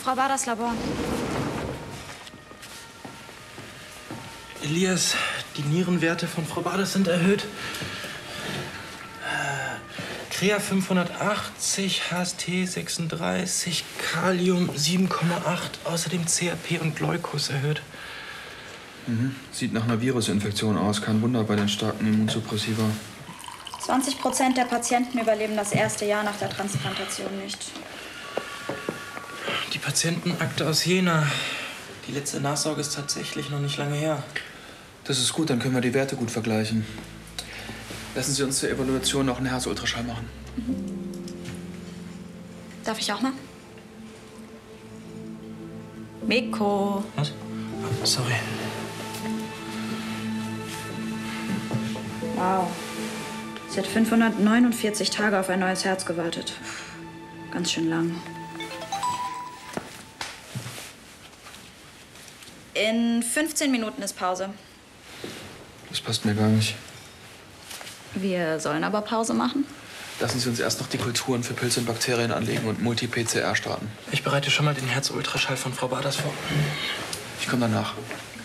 Frau Baders Labor. Elias, die Nierenwerte von Frau Baders sind erhöht. Krea 580, HST 36, Kalium 7,8, außerdem CRP und Gleukos erhöht. Sieht nach einer Virusinfektion aus. Kein Wunder bei den starken Immunsuppressiva. 20% der Patienten überleben das erste Jahr nach der Transplantation nicht. Die Patientenakte aus Jena. Die letzte Nachsorge ist tatsächlich noch nicht lange her. Das ist gut, dann können wir die Werte gut vergleichen. Lassen Sie uns zur Evaluation noch einen Herzultraschall machen. Darf ich auch mal? Meko. Was? Oh, sorry. Wow. Sie hat 549 Tage auf ein neues Herz gewartet. Ganz schön lang. In 15 Minuten ist Pause. Das passt mir gar nicht. Wir sollen aber Pause machen. Lassen Sie uns erst noch die Kulturen für Pilze und Bakterien anlegen und Multi-PCR starten. Ich bereite schon mal den Herzultraschall von Frau Baders vor. Ich komme danach.